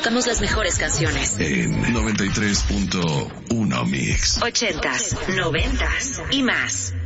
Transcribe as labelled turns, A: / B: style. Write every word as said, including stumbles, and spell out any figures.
A: tocamos las mejores canciones.
B: En noventa y tres punto uno Mix.
A: Ochentas, noventas y más.